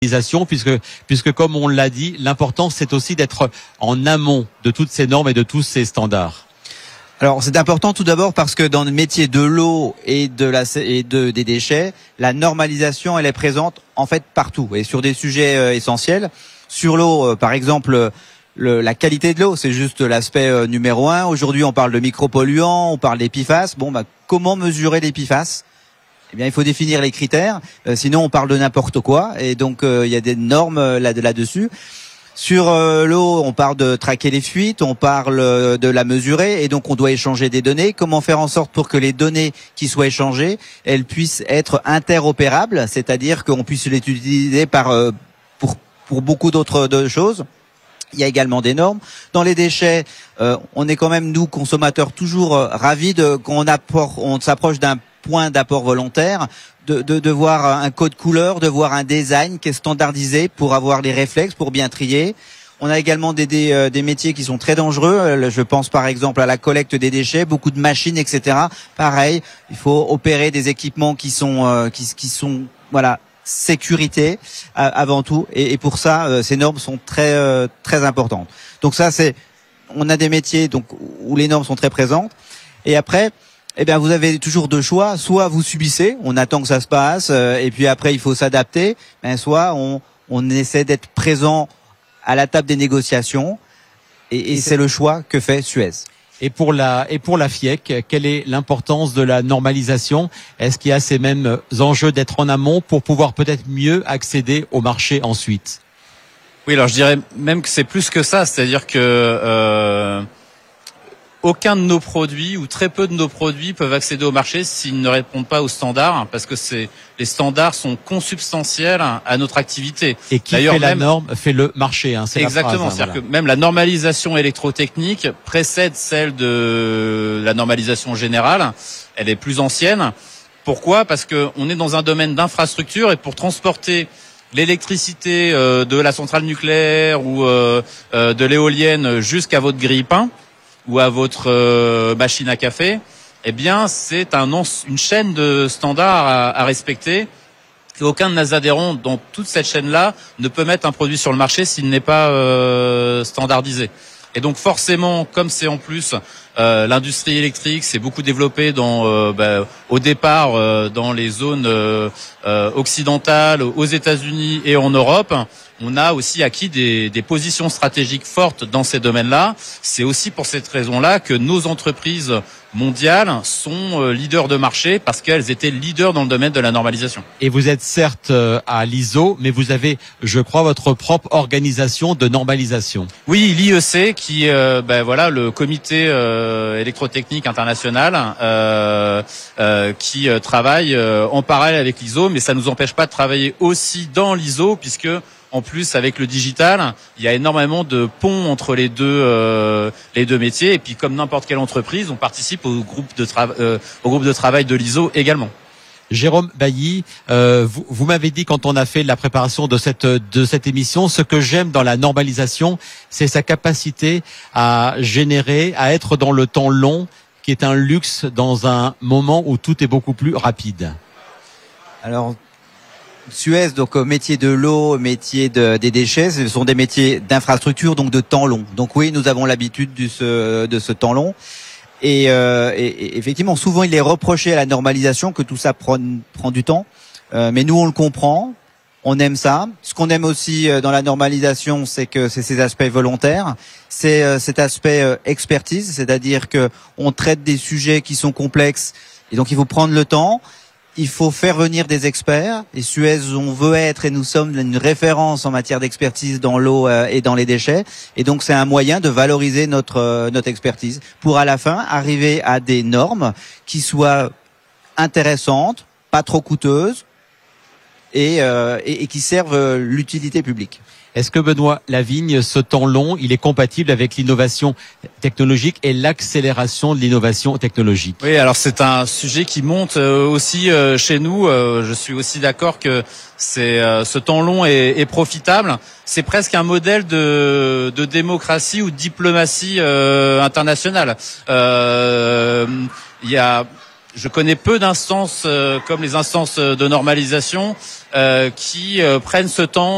puisque comme on l'a dit, l'important c'est aussi d'être en amont de toutes ces normes et de tous ces standards. Alors c'est important tout d'abord parce que dans le métier de l'eau et des déchets, la normalisation elle est présente en fait partout et sur des sujets essentiels. Sur l'eau, par exemple, la qualité de l'eau, c'est juste l'aspect numéro 1. Aujourd'hui, on parle de micropolluants, on parle des PFAS. Comment mesurer les PFAS ? Eh bien, il faut définir les critères. Sinon, on parle de n'importe quoi. Et donc, il y a des normes là-dessus. Sur l'eau, on parle de traquer les fuites, on parle de la mesurer. Et donc, on doit échanger des données. Comment faire en sorte pour que les données qui soient échangées, elles puissent être interopérables, c'est-à-dire qu'on puisse les utiliser pour beaucoup d'autres choses. Il y a également des normes. Dans les déchets, on est quand même, nous, consommateurs, toujours ravis qu'on s'approche d'un point d'apport volontaire, de voir un code couleur, de voir un design qui est standardisé pour avoir les réflexes, pour bien trier. On a également des métiers qui sont très dangereux. Je pense par exemple à la collecte des déchets, beaucoup de machines, etc. Pareil, il faut opérer des équipements qui sont sécurité avant tout. Et pour ça, ces normes sont très très importantes. Donc ça, on a des métiers où les normes sont très présentes. Et après, vous avez toujours deux choix. Soit vous subissez, on attend que ça se passe, et puis après il faut s'adapter. Soit on essaie d'être présent à la table des négociations, et c'est le choix que fait Suez. Et pour la FIEC, quelle est l'importance de la normalisation ? Est-ce qu'il y a ces mêmes enjeux d'être en amont pour pouvoir peut-être mieux accéder au marché ensuite ? Oui, alors je dirais même que c'est plus que ça, c'est-à-dire que aucun de nos produits ou très peu de nos produits peuvent accéder au marché s'ils ne répondent pas aux standards, parce que les standards sont consubstantiels à notre activité. Et qui fait la norme fait le marché, c'est exactement, la phrase. C'est-à-dire que même la normalisation électrotechnique précède celle de la normalisation générale. Elle est plus ancienne. Pourquoi ? Parce que on est dans un domaine d'infrastructure, et pour transporter l'électricité de la centrale nucléaire ou de l'éolienne jusqu'à votre grille-pain ou à votre machine à café, eh bien c'est une chaîne de standards à respecter. Et aucun de nos adhérents dans toute cette chaîne-là ne peut mettre un produit sur le marché s'il n'est pas standardisé. Et donc forcément, comme c'est en plus l'industrie électrique s'est beaucoup développée au départ dans les zones occidentales, aux États-Unis et en Europe, on a aussi acquis des positions stratégiques fortes dans ces domaines-là. C'est aussi pour cette raison-là que nos entreprises mondiales sont leaders de marché, parce qu'elles étaient leaders dans le domaine de la normalisation. Et vous êtes certes à l'ISO, mais vous avez, je crois, votre propre organisation de normalisation. Oui, l'IEC, qui le comité électrotechnique international, qui travaille en parallèle avec l'ISO, mais ça nous empêche pas de travailler aussi dans l'ISO, puisque en plus, avec le digital, il y a énormément de ponts entre les deux métiers. Et puis, comme n'importe quelle entreprise, on participe au groupe de travail de l'ISO également. Jérôme Bailly, vous m'avez dit quand on a fait la préparation de cette émission, ce que j'aime dans la normalisation, c'est sa capacité à être dans le temps long, qui est un luxe dans un moment où tout est beaucoup plus rapide. Alors, Suez, donc métier de l'eau, métier des déchets, ce sont des métiers d'infrastructure, donc de temps long. Donc oui, nous avons l'habitude de ce temps long. Et effectivement, souvent il est reproché à la normalisation que tout ça prend du temps. Mais nous, on le comprend, on aime ça. Ce qu'on aime aussi dans la normalisation, c'est que c'est ces aspects volontaires, c'est cet aspect expertise, c'est-à-dire que on traite des sujets qui sont complexes, et donc il faut prendre le temps. Il faut faire venir des experts, et Suez, on veut être, et nous sommes une référence en matière d'expertise dans l'eau et dans les déchets, et donc c'est un moyen de valoriser notre expertise pour à la fin arriver à des normes qui soient intéressantes, pas trop coûteuses, et qui servent l'utilité publique. Est-ce que Benoît Lavigne, ce temps long, il est compatible avec l'innovation technologique et l'accélération de l'innovation technologique ? Oui, alors c'est un sujet qui monte aussi chez nous. Je suis aussi d'accord que ce temps long est profitable. C'est presque un modèle de démocratie ou de diplomatie internationale. Je connais peu d'instances comme les instances de normalisation qui prennent ce temps